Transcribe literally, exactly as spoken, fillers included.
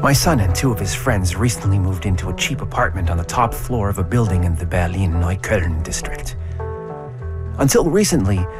My son and two of his friends recently moved into a cheap apartment on the top floor of a building in the Berlin-Neukölln district. Until recently,